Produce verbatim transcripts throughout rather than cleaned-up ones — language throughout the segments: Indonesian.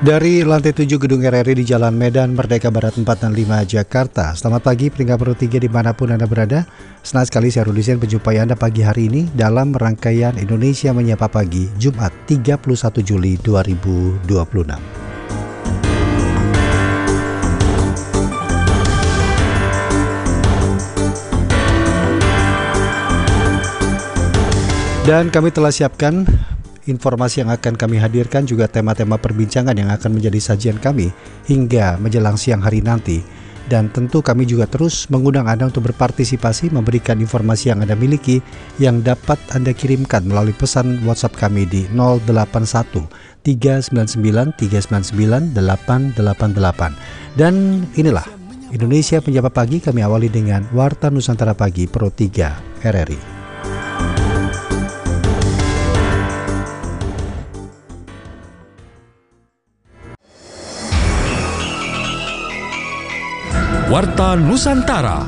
Dari lantai tujuh Gedung R R I di Jalan Medan Merdeka Barat empat enam lima Jakarta. Selamat pagi pendengar Pro tiga dimanapun Anda berada. Senang sekali saya Rudi Sen menjumpai Anda pagi hari ini dalam rangkaian Indonesia Menyapa Pagi Jumat tiga puluh satu Juli dua ribu dua puluh enam. Dan kami telah siapkan informasi yang akan kami hadirkan, juga tema-tema perbincangan yang akan menjadi sajian kami hingga menjelang siang hari nanti. Dan tentu kami juga terus mengundang Anda untuk berpartisipasi, memberikan informasi yang Anda miliki yang dapat Anda kirimkan melalui pesan WhatsApp kami di nol delapan satu tiga sembilan sembilan tiga sembilan sembilan delapan delapan delapan. Dan inilah Indonesia Menyapa Pagi, kami awali dengan Warta Nusantara Pagi Pro tiga R R I. Warta Nusantara.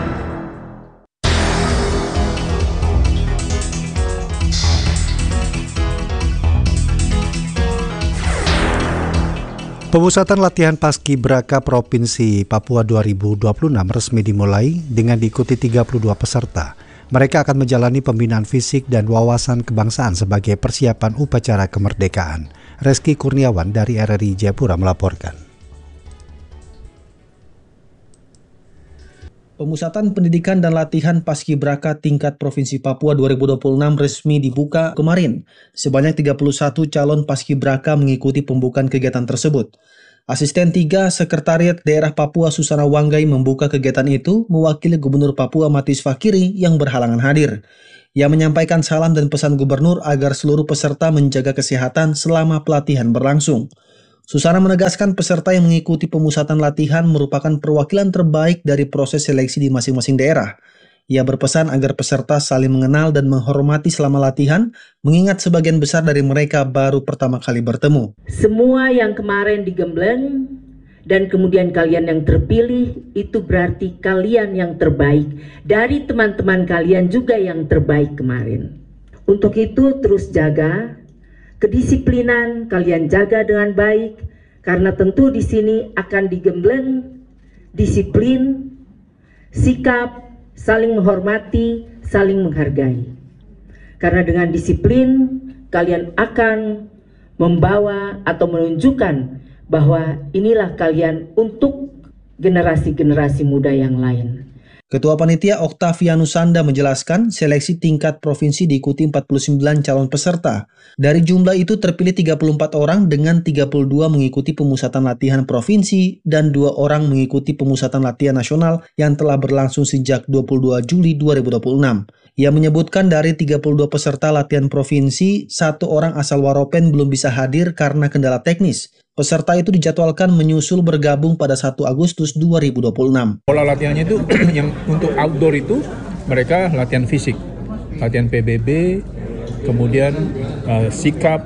Pemusatan latihan Paskibraka Provinsi Papua dua ribu dua puluh enam resmi dimulai dengan diikuti tiga puluh dua peserta. Mereka akan menjalani pembinaan fisik dan wawasan kebangsaan sebagai persiapan upacara kemerdekaan. Reski Kurniawan dari R R I Jayapura melaporkan. Pemusatan pendidikan dan latihan Paskibraka tingkat Provinsi Papua dua ribu dua puluh enam resmi dibuka kemarin. Sebanyak tiga puluh satu calon Paskibraka mengikuti pembukaan kegiatan tersebut. Asisten tiga Sekretariat Daerah Papua Susana Wanggai membuka kegiatan itu mewakili Gubernur Papua Matius Fakiri yang berhalangan hadir. Ia menyampaikan salam dan pesan gubernur agar seluruh peserta menjaga kesehatan selama pelatihan berlangsung. Susana menegaskan peserta yang mengikuti pemusatan latihan merupakan perwakilan terbaik dari proses seleksi di masing-masing daerah. Ia berpesan agar peserta saling mengenal dan menghormati selama latihan, mengingat sebagian besar dari mereka baru pertama kali bertemu. Semua yang kemarin digembleng dan kemudian kalian yang terpilih, itu berarti kalian yang terbaik. Dari teman-teman kalian juga yang terbaik kemarin. Untuk itu terus jaga kedisiplinan, kalian jaga dengan baik, karena tentu di sini akan digembleng disiplin, sikap, saling menghormati, saling menghargai. Karena dengan disiplin, kalian akan membawa atau menunjukkan bahwa inilah kalian untuk generasi-generasi muda yang lain. Ketua Panitia Oktavianus Sanda menjelaskan seleksi tingkat provinsi diikuti empat puluh sembilan calon peserta. Dari jumlah itu terpilih tiga puluh empat orang dengan tiga puluh dua mengikuti pemusatan latihan provinsi dan dua orang mengikuti pemusatan latihan nasional yang telah berlangsung sejak dua puluh dua Juli dua ribu dua puluh enam. Ia menyebutkan dari tiga puluh dua peserta latihan provinsi, satu orang asal Waropen belum bisa hadir karena kendala teknis. Peserta itu dijadwalkan menyusul bergabung pada satu Agustus dua ribu dua puluh enam. Pola latihannya itu yang untuk outdoor itu mereka latihan fisik, latihan P B B, kemudian uh, sikap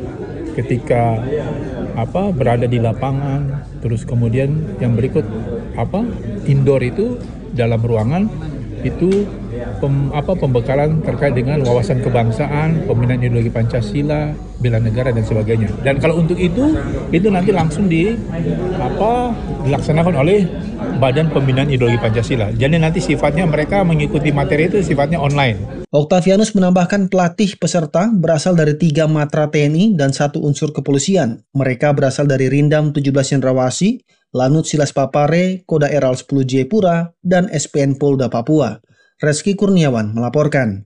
ketika apa berada di lapangan, terus kemudian yang berikut apa indoor itu dalam ruangan itu pem, apa pembekalan terkait dengan wawasan kebangsaan, pembinaan ideologi Pancasila, bela negara dan sebagainya. Dan kalau untuk itu itu nanti langsung di apa dilaksanakan oleh Badan Pembinaan Ideologi Pancasila. Jadi nanti sifatnya mereka mengikuti materi itu sifatnya online. Oktavianus menambahkan pelatih peserta berasal dari tiga matra T N I dan satu unsur kepolisian. Mereka berasal dari Rindam tujuh belas Cendrawasih, Lanut Silas Papare, Koda Eral sepuluh Jayapura, dan S P N Polda Papua. Reski Kurniawan melaporkan.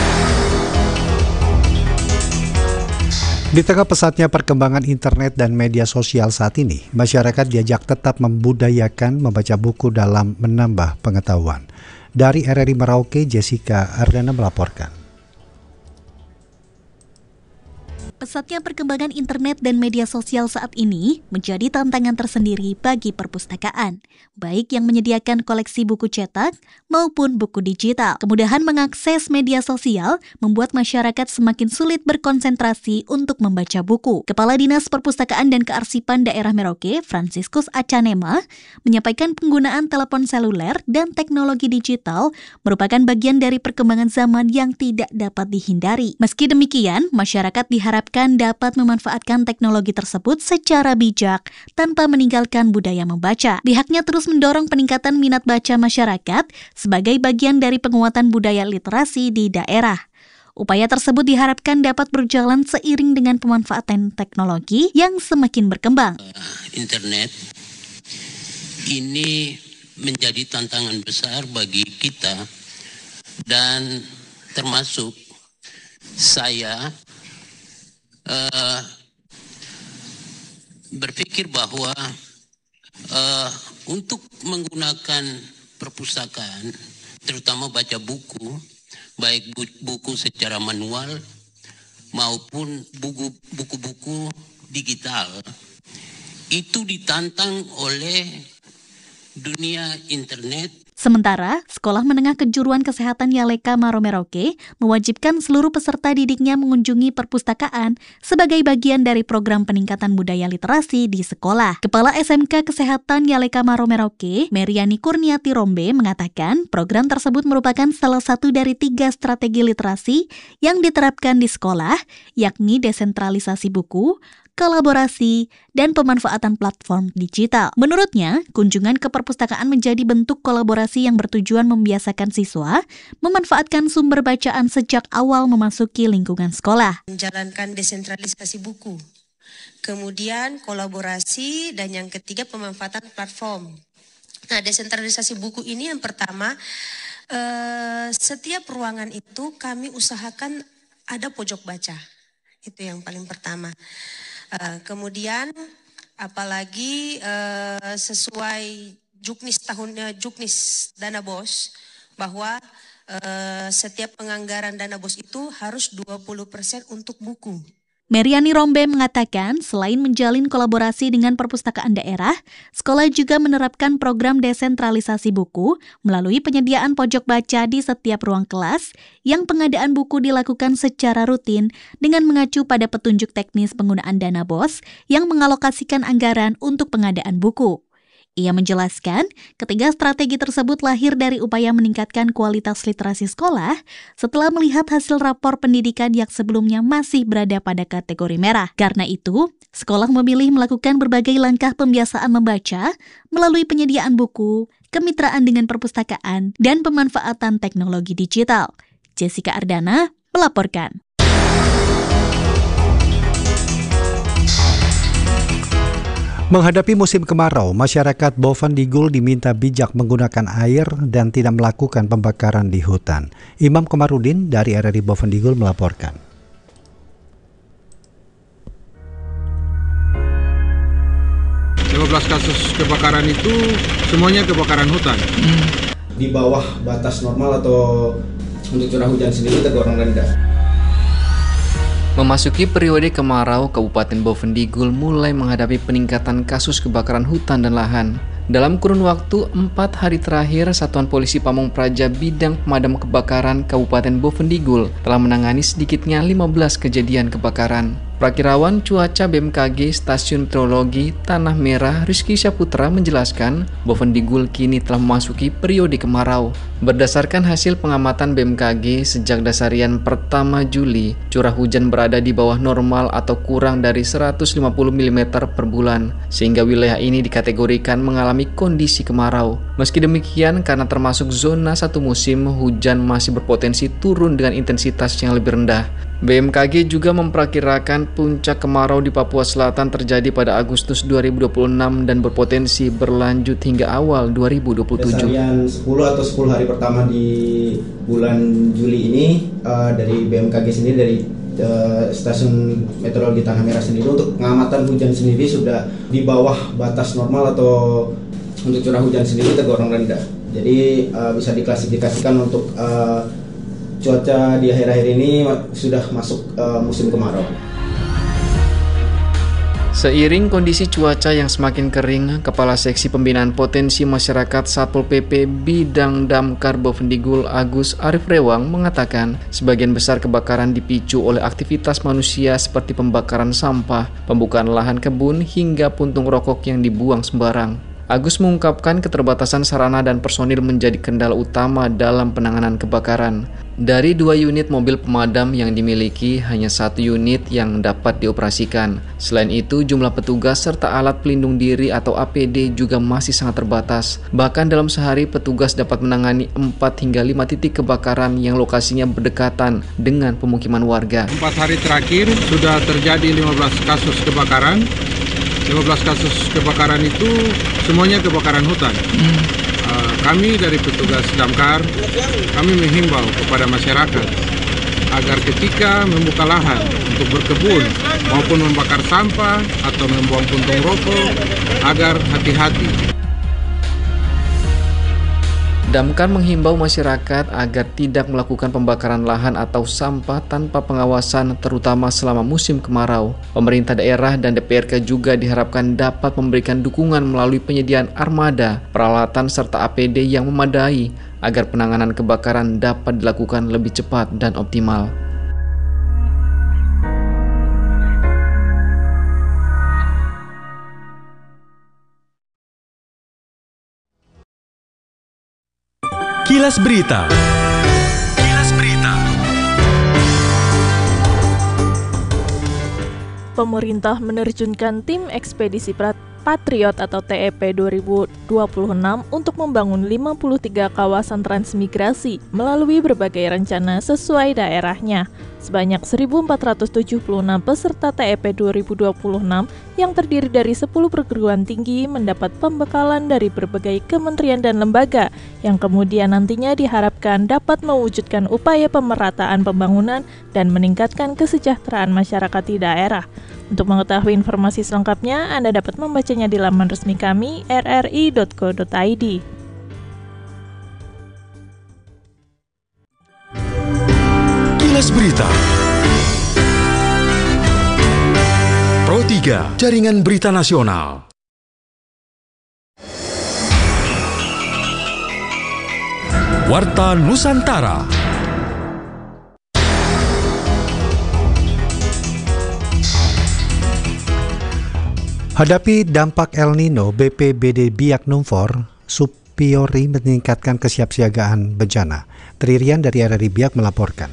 Di tengah pesatnya perkembangan internet dan media sosial saat ini, masyarakat diajak tetap membudayakan membaca buku dalam menambah pengetahuan. Dari R R I Merauke, Jessica Ardana melaporkan. Pesatnya perkembangan internet dan media sosial saat ini menjadi tantangan tersendiri bagi perpustakaan, baik yang menyediakan koleksi buku cetak maupun buku digital. Kemudahan mengakses media sosial membuat masyarakat semakin sulit berkonsentrasi untuk membaca buku. Kepala Dinas Perpustakaan dan Kearsipan Daerah Merauke, Franciscus Acanema, menyampaikan penggunaan telepon seluler dan teknologi digital merupakan bagian dari perkembangan zaman yang tidak dapat dihindari. Meski demikian, masyarakat diharapkan diharapkan dapat memanfaatkan teknologi tersebut secara bijak tanpa meninggalkan budaya membaca. Pihaknya terus mendorong peningkatan minat baca masyarakat sebagai bagian dari penguatan budaya literasi di daerah. Upaya tersebut diharapkan dapat berjalan seiring dengan pemanfaatan teknologi yang semakin berkembang. Internet ini menjadi tantangan besar bagi kita, dan termasuk saya uh, berpikir bahwa uh, untuk menggunakan perpustakaan, terutama baca buku, baik buku secara manual maupun buku, buku-buku digital, itu ditantang oleh dunia internet. Sementara, Sekolah Menengah Kejuruan Kesehatan Yaleka Maromerauke mewajibkan seluruh peserta didiknya mengunjungi perpustakaan sebagai bagian dari program peningkatan budaya literasi di sekolah. Kepala S M K Kesehatan Yaleka Maromerauke, Meriani Kurniati Rombe, mengatakan program tersebut merupakan salah satu dari tiga strategi literasi yang diterapkan di sekolah, yakni desentralisasi buku, kolaborasi, dan pemanfaatan platform digital. Menurutnya, kunjungan ke perpustakaan menjadi bentuk kolaborasi yang bertujuan membiasakan siswa memanfaatkan sumber bacaan sejak awal memasuki lingkungan sekolah. Menjalankan desentralisasi buku, kemudian kolaborasi, dan yang ketiga pemanfaatan platform. Nah, desentralisasi buku ini yang pertama, eh, setiap ruangan itu kami usahakan ada pojok baca. Itu yang paling pertama. Uh, kemudian apalagi uh, sesuai juknis tahunnya juknis dana bos, bahwa uh, setiap penganggaran dana bos itu harus dua puluh persen untuk buku. Meriani Rombe mengatakan selain menjalin kolaborasi dengan perpustakaan daerah, sekolah juga menerapkan program desentralisasi buku melalui penyediaan pojok baca di setiap ruang kelas yang pengadaan buku dilakukan secara rutin dengan mengacu pada petunjuk teknis penggunaan dana bos yang mengalokasikan anggaran untuk pengadaan buku. Ia menjelaskan, ketiga strategi tersebut lahir dari upaya meningkatkan kualitas literasi sekolah setelah melihat hasil rapor pendidikan yang sebelumnya masih berada pada kategori merah. Karena itu, sekolah memilih melakukan berbagai langkah pembiasaan membaca melalui penyediaan buku, kemitraan dengan perpustakaan, dan pemanfaatan teknologi digital. Jessica Ardana melaporkan. Menghadapi musim kemarau, masyarakat Bovendigul diminta bijak menggunakan air dan tidak melakukan pembakaran di hutan. Imam Komarudin dari R R I Bovendigul melaporkan. lima belas kasus kebakaran itu semuanya kebakaran hutan. Di bawah batas normal atau untuk curah hujan sendiri tergolong rendah. Memasuki periode kemarau, Kabupaten Bovendigul mulai menghadapi peningkatan kasus kebakaran hutan dan lahan. Dalam kurun waktu empat hari terakhir, Satuan Polisi Pamong Praja Bidang Pemadam Kebakaran Kabupaten Bovendigul telah menangani sedikitnya lima belas kejadian kebakaran. Prakirawan Cuaca B M K G Stasiun Meteorologi Tanah Merah Rizky Syaputra menjelaskan, Bovendigul kini telah memasuki periode kemarau. Berdasarkan hasil pengamatan B M K G sejak dasarian pertama Juli, curah hujan berada di bawah normal atau kurang dari seratus lima puluh milimeter per bulan, sehingga wilayah ini dikategorikan mengalami kondisi kemarau. Meski demikian, karena termasuk zona satu musim, hujan masih berpotensi turun dengan intensitas yang lebih rendah. B M K G juga memperkirakan puncak kemarau di Papua Selatan terjadi pada Agustus dua ribu dua puluh enam dan berpotensi berlanjut hingga awal dua ribu dua puluh tujuh. Dasarian sepuluh atau sepuluh hari pertama di bulan Juli ini uh, dari B M K G sendiri, dari uh, Stasiun Meteorologi Tanah Merah sendiri, untuk pengamatan hujan sendiri sudah di bawah batas normal atau untuk curah hujan sendiri tergolong rendah. Jadi uh, bisa diklasifikasikan untuk uh, cuaca di akhir-akhir ini sudah masuk uh, musim kemarau. Seiring kondisi cuaca yang semakin kering, Kepala Seksi Pembinaan Potensi Masyarakat Satpol P P Bidang Damkar Bovendigul Agus Arif Rewang mengatakan sebagian besar kebakaran dipicu oleh aktivitas manusia seperti pembakaran sampah, pembukaan lahan kebun, hingga puntung rokok yang dibuang sembarang. Agus mengungkapkan keterbatasan sarana dan personil menjadi kendala utama dalam penanganan kebakaran. Dari dua unit mobil pemadam yang dimiliki, hanya satu unit yang dapat dioperasikan. Selain itu, jumlah petugas serta alat pelindung diri atau A P D juga masih sangat terbatas. Bahkan dalam sehari, petugas dapat menangani empat hingga lima titik kebakaran yang lokasinya berdekatan dengan pemukiman warga. Empat hari terakhir sudah terjadi lima belas kasus kebakaran. lima belas kasus kebakaran itu semuanya kebakaran hutan. Hmm. Uh, kami dari petugas damkar, kami menghimbau kepada masyarakat agar ketika membuka lahan untuk berkebun maupun membakar sampah atau membuang puntung rokok, agar hati-hati. Damkar menghimbau masyarakat agar tidak melakukan pembakaran lahan atau sampah tanpa pengawasan, terutama selama musim kemarau. Pemerintah daerah dan D P R K juga diharapkan dapat memberikan dukungan melalui penyediaan armada, peralatan serta A P D yang memadai agar penanganan kebakaran dapat dilakukan lebih cepat dan optimal. Kilas Berita. Kilas Berita. Pemerintah menerjunkan tim ekspedisi Patriot atau T E P dua ribu dua puluh enam untuk membangun lima puluh tiga kawasan transmigrasi melalui berbagai rencana sesuai daerahnya. Sebanyak seribu empat ratus tujuh puluh enam peserta T E P dua ribu dua puluh enam yang terdiri dari sepuluh perguruan tinggi mendapat pembekalan dari berbagai kementerian dan lembaga yang kemudian nantinya diharapkan dapat mewujudkan upaya pemerataan pembangunan dan meningkatkan kesejahteraan masyarakat di daerah. Untuk mengetahui informasi selengkapnya, Anda dapat membacanya di laman resmi kami r r i dot co dot i d. Kilas Berita. Pro tiga, Jaringan Berita Nasional. Warta Nusantara. Hadapi dampak El Nino, B P B D Biak Numfor Supiori meningkatkan kesiapsiagaan bencana. Tririan dari R R I Biak melaporkan.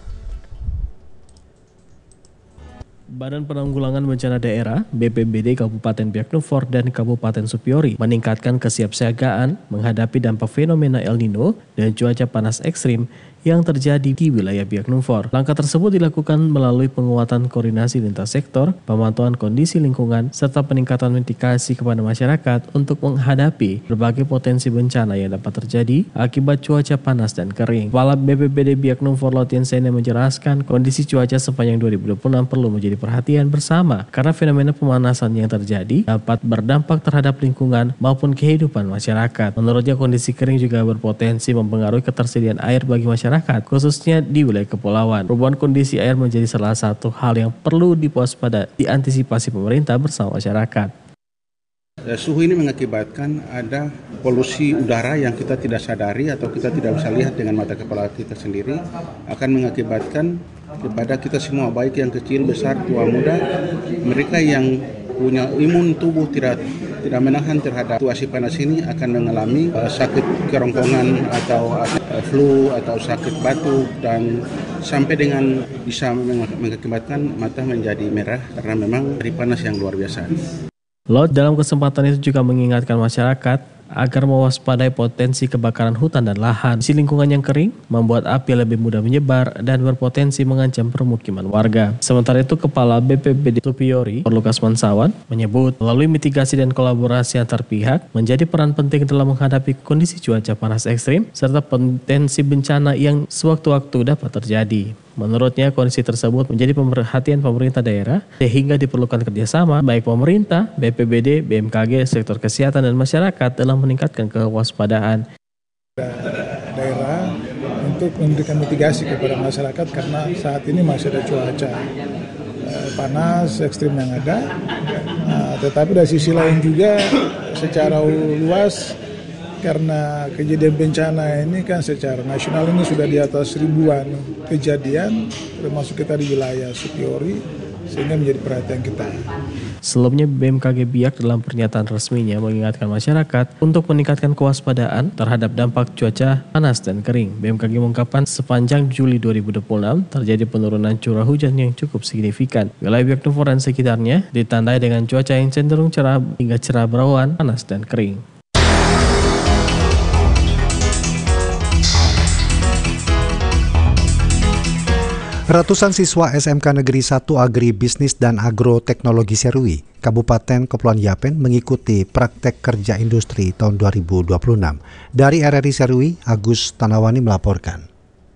Badan Penanggulangan Bencana Daerah B P B D Kabupaten Biak Numfor dan Kabupaten Supiori meningkatkan kesiapsiagaan menghadapi dampak fenomena El Nino dan cuaca panas ekstrim yang terjadi di wilayah Biak Numfor. Langkah tersebut dilakukan melalui penguatan koordinasi lintas sektor, pemantauan kondisi lingkungan, serta peningkatan mitigasi kepada masyarakat untuk menghadapi berbagai potensi bencana yang dapat terjadi akibat cuaca panas dan kering. Kepala B P B D Biak Numfor Lotien Sene menjelaskan kondisi cuaca sepanjang dua ribu dua puluh enam perlu menjadi perhatian bersama karena fenomena pemanasan yang terjadi dapat berdampak terhadap lingkungan maupun kehidupan masyarakat. Menurutnya kondisi kering juga berpotensi mempengaruhi ketersediaan air bagi masyarakat, khususnya di wilayah kepulauan. Perubahan kondisi air menjadi salah satu hal yang perlu diwaspada diantisipasi pemerintah bersama masyarakat. Suhu ini mengakibatkan ada polusi udara yang kita tidak sadari atau kita tidak bisa lihat dengan mata kepala kita sendiri, akan mengakibatkan kepada kita semua, baik yang kecil, besar, tua, muda, mereka yang punya imun tubuh tidak tidak menahan terhadap situasi panas ini akan mengalami uh, sakit kerongkongan atau uh, flu atau sakit batuk dan sampai dengan bisa mengakibatkan mata menjadi merah karena memang dari panas yang luar biasa. Lot dalam kesempatan itu juga mengingatkan masyarakat agar mewaspadai potensi kebakaran hutan dan lahan. Kondisi lingkungan yang kering membuat api lebih mudah menyebar dan berpotensi mengancam permukiman warga. Sementara itu, Kepala B P B D Supiori, Lukas Mansawan, menyebut melalui mitigasi dan kolaborasi antar pihak menjadi peran penting dalam menghadapi kondisi cuaca panas ekstrim serta potensi bencana yang sewaktu-waktu dapat terjadi. Menurutnya, kondisi tersebut menjadi pemerhatian pemerintah daerah sehingga diperlukan kerjasama baik pemerintah, B P B D, B M K G, sektor kesehatan, dan masyarakat dalam meningkatkan kewaspadaan daerah untuk memberikan mitigasi kepada masyarakat karena saat ini masih ada cuaca panas ekstrim yang ada. Nah, tetapi dari sisi lain juga secara luas karena kejadian bencana ini kan secara nasional ini sudah di atas ribuan kejadian, termasuk kita di wilayah Supiori sehingga menjadi perhatian kita. Sebelumnya B M K G Biak dalam pernyataan resminya mengingatkan masyarakat untuk meningkatkan kewaspadaan terhadap dampak cuaca panas dan kering. B M K G mengungkapkan sepanjang Juli dua ribu dua puluh enam terjadi penurunan curah hujan yang cukup signifikan. Wilayah Biaknumfor dan sekitarnya ditandai dengan cuaca yang cenderung cerah hingga cerah berawan, panas dan kering. Ratusan siswa S M K Negeri satu Agribisnis dan Agroteknologi Serui, Kabupaten Kepulauan Yapen mengikuti praktek kerja industri tahun dua ribu dua puluh enam. Dari R R I Serui, Agus Tanawani melaporkan.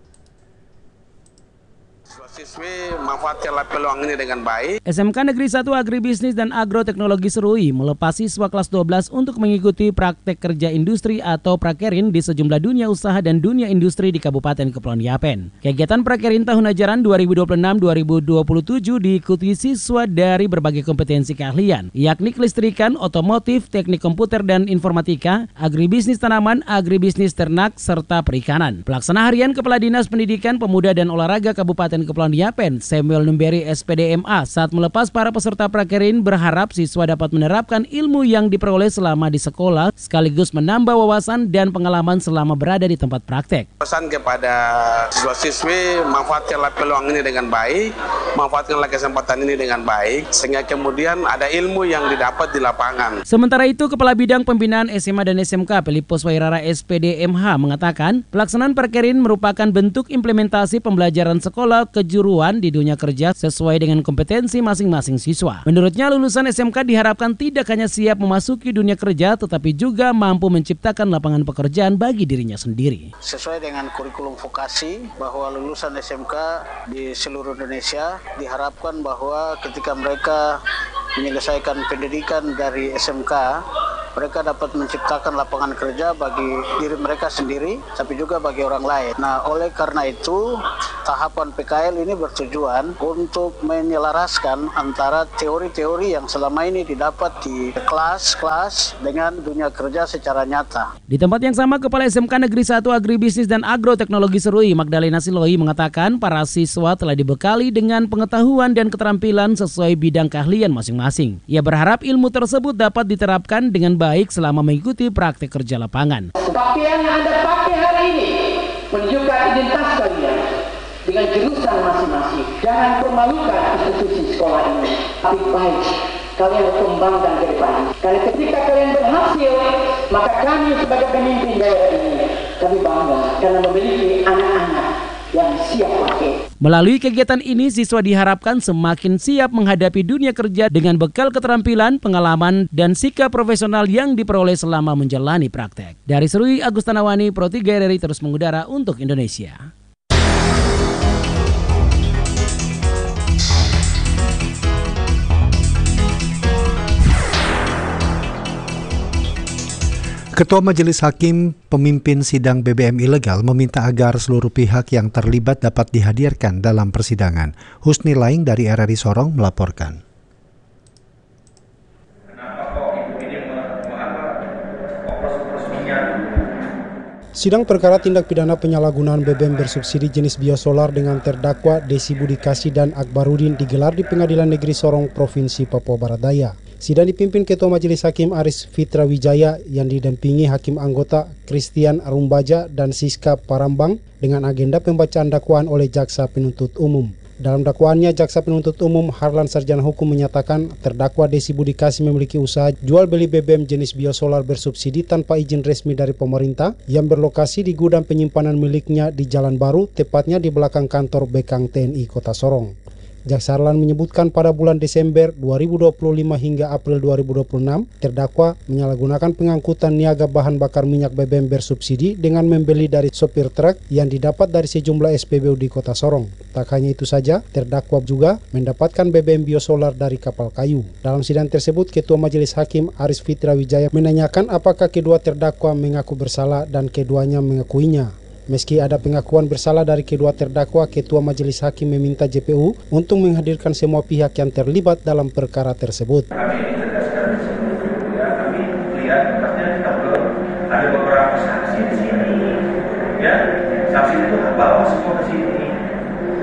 Siswi memanfaatkanlah peluang ini dengan baik. S M K Negeri satu Agribisnis dan Agroteknologi Serui melepas siswa kelas dua belas untuk mengikuti praktek kerja industri atau prakerin di sejumlah dunia usaha dan dunia industri di Kabupaten Kepulauan Yapen. Kegiatan prakerin tahun ajaran dua ribu dua puluh enam dua ribu dua puluh tujuh diikuti siswa dari berbagai kompetensi keahlian, yakni kelistrikan, otomotif, teknik komputer dan informatika, agribisnis tanaman, agribisnis ternak, serta perikanan. Pelaksana harian Kepala Dinas Pendidikan, Pemuda dan Olahraga Kabupaten Kepulauan Yapen, Samuel Numberi S P D M A, saat melepas para peserta prakerin berharap siswa dapat menerapkan ilmu yang diperoleh selama di sekolah sekaligus menambah wawasan dan pengalaman selama berada di tempat praktek. Pesan kepada siswa-siswi, manfaatkanlah peluang ini dengan baik, manfaatkanlah kesempatan ini dengan baik, sehingga kemudian ada ilmu yang didapat di lapangan. Sementara itu, Kepala Bidang Pembinaan S M A dan S M K Pelipos Wairara S P D M H mengatakan, pelaksanaan prakerin merupakan bentuk implementasi pembelajaran sekolah kejuruan di dunia kerja sesuai dengan kompetensi masing-masing siswa. Menurutnya, lulusan S M K diharapkan tidak hanya siap memasuki dunia kerja, tetapi juga mampu menciptakan lapangan pekerjaan bagi dirinya sendiri. Sesuai dengan kurikulum vokasi bahwa lulusan S M K di seluruh Indonesia diharapkan bahwa ketika mereka menyelesaikan pendidikan dari S M K, mereka dapat menciptakan lapangan kerja bagi diri mereka sendiri, tapi juga bagi orang lain. Nah, oleh karena itu, tahapan P K L ini bertujuan untuk menyelaraskan antara teori-teori yang selama ini didapat di kelas-kelas dengan dunia kerja secara nyata. Di tempat yang sama, Kepala S M K Negeri satu Agribisnis dan Agroteknologi Serui, Magdalena Siloi, mengatakan para siswa telah dibekali dengan pengetahuan dan keterampilan sesuai bidang keahlian masing-masing. Ia berharap ilmu tersebut dapat diterapkan dengan baik selama mengikuti praktek kerja lapangan. Pakaian yang Anda pakai hari ini menunjukkan identitas kalian dengan jurusan masing-masing. Jangan permalukan institusi sekolah ini. Tapi baik, kalian kembangkan ke depan. Karena ketika kalian berhasil, maka kami sebagai pemimpin daerah ini, kami bangga karena memiliki anak-anak yang siap pakai. Melalui kegiatan ini, siswa diharapkan semakin siap menghadapi dunia kerja dengan bekal keterampilan, pengalaman, dan sikap profesional yang diperoleh selama menjalani praktek. Dari Serui, Agus Tanawani, Pro tiga R R I terus mengudara untuk Indonesia. Ketua Majelis Hakim pemimpin sidang B B M ilegal meminta agar seluruh pihak yang terlibat dapat dihadirkan dalam persidangan. Husni Laing dari R R I Sorong melaporkan. Sidang perkara tindak pidana penyalahgunaan B B M bersubsidi jenis biosolar dengan terdakwa Desi Budikasi dan Akbarudin digelar di Pengadilan Negeri Sorong, Provinsi Papua Barat Daya. Sidang dipimpin Ketua Majelis Hakim Aris Fitra Wijaya yang didampingi Hakim Anggota Christian Arumbaja dan Siska Parambang dengan agenda pembacaan dakwaan oleh Jaksa Penuntut Umum. Dalam dakwaannya, Jaksa Penuntut Umum Harlan Sarjana Hukum menyatakan terdakwa Desi Budikasi memiliki usaha jual beli B B M jenis biosolar bersubsidi tanpa izin resmi dari pemerintah yang berlokasi di gudang penyimpanan miliknya di Jalan Baru, tepatnya di belakang kantor Bekang T N I Kota Sorong. Jaksa Harlan menyebutkan pada bulan Desember dua ribu dua puluh lima hingga April dua ribu dua puluh enam, terdakwa menyalahgunakan pengangkutan niaga bahan bakar minyak B B M bersubsidi dengan membeli dari sopir truk yang didapat dari sejumlah S P B U di Kota Sorong. Tak hanya itu saja, terdakwa juga mendapatkan B B M biosolar dari kapal kayu. Dalam sidang tersebut, Ketua Majelis Hakim Aris Fitra Wijaya menanyakan apakah kedua terdakwa mengaku bersalah dan keduanya mengakuinya. Meski ada pengakuan bersalah dari kedua terdakwa, Ketua Majelis Hakim meminta J P U untuk menghadirkan semua pihak yang terlibat dalam perkara tersebut. Kami tegaskan disebut, ya, kami lihat tempatnya kita belum ada beberapa saksi di sini, ya, saksi itu bawa semua ke sini.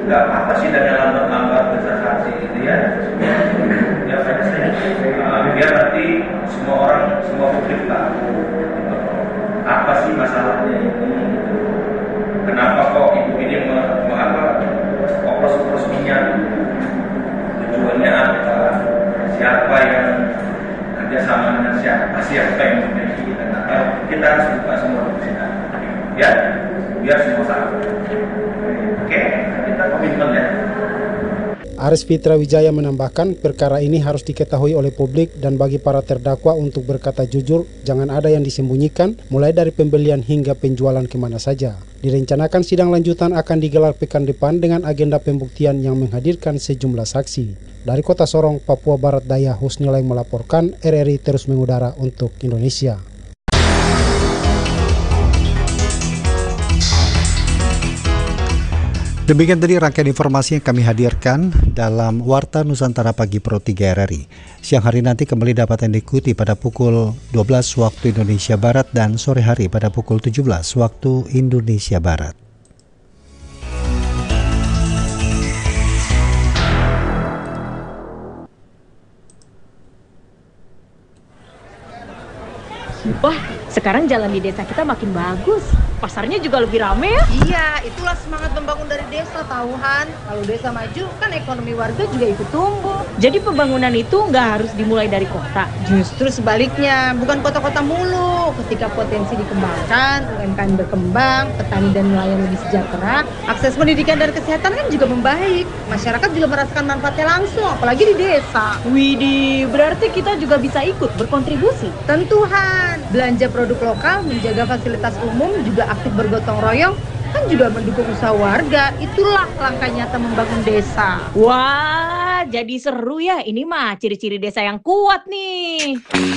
nggak apa sih dengan lambat-lambat bertransaksi gitu ya. Ya saya uh, biar nanti semua orang, semua publik tahu gitu. Apa sih masalahnya ini gitu. Kenapa kok ibu ini mengapa oplos-oplos minyak, tujuannya apa, siapa yang kerjasama dengan siapa, siapa yang memiliki kita, nah, kita harus buka semua di sini ya, biar semua tahu. Oke, kita komitmen ya. Aris Fitra Wijaya menambahkan perkara ini harus diketahui oleh publik dan bagi para terdakwa untuk berkata jujur, jangan ada yang disembunyikan mulai dari pembelian hingga penjualan kemana saja. Direncanakan sidang lanjutan akan digelar pekan depan dengan agenda pembuktian yang menghadirkan sejumlah saksi. Dari Kota Sorong, Papua Barat Daya, Husnilai melaporkan, R R I terus mengudara untuk Indonesia. Demikian tadi rangkaian informasi yang kami hadirkan dalam Warta Nusantara Pagi Pro tiga R R I. Siang hari nanti kembali dapat diikuti pada pukul dua belas waktu Indonesia Barat dan sore hari pada pukul tujuh belas waktu Indonesia Barat. Wah, sekarang jalan di desa kita makin bagus. Pasarnya juga lebih rame ya? Iya, itulah semangat membangun dari desa, tahuhan. Kalau desa maju, kan ekonomi warga juga ikut tumbuh. Jadi pembangunan itu nggak harus dimulai dari kota? Justru sebaliknya, bukan kota-kota mulu. Ketika potensi dikembangkan, U M K M berkembang, petani dan nelayan lebih sejahtera, akses pendidikan dan kesehatan kan juga membaik. Masyarakat juga merasakan manfaatnya langsung, apalagi di desa. Widih, berarti kita juga bisa ikut berkontribusi? Tentuhan, belanja produk lokal, menjaga fasilitas umum, juga aktif bergotong royong, kan juga mendukung usaha warga. Itulah langkah nyata membangun desa. Wah, jadi seru ya. Ini mah ciri-ciri desa yang kuat nih.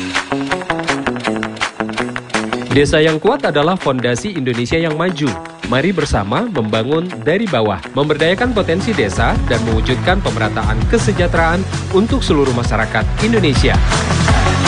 Desa yang kuat adalah fondasi Indonesia yang maju. Mari bersama membangun dari bawah, memberdayakan potensi desa dan mewujudkan pemerataan kesejahteraan untuk seluruh masyarakat Indonesia.